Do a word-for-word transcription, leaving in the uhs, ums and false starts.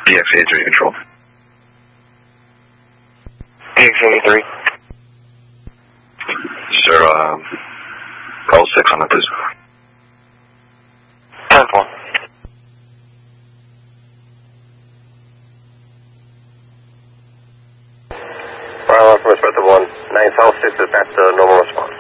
D X eighty-three control. D X eighty-three. Sir, um, call six on that, please. ten four. Bravo from Expressive one. nine South six is back to normal response.